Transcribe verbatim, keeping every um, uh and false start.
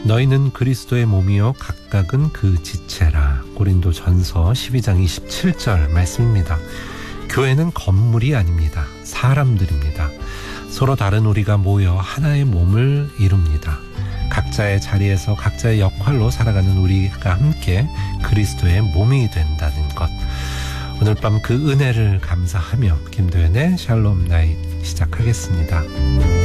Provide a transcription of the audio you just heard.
너희는 그리스도의 몸이요 각각은 그 지체라. 고린도전서 십이 장 이십칠 절 말씀입니다. 교회는 건물이 아닙니다. 사람들입니다. 서로 다른 우리가 모여 하나의 몸을 이룹니다. 각자의 자리에서 각자의 역할로 살아가는 우리가 함께 그리스도의 몸이 된다는 것. 오늘 밤 그 은혜를 감사하며 김도연의 샬롬 나잇 시작하겠습니다.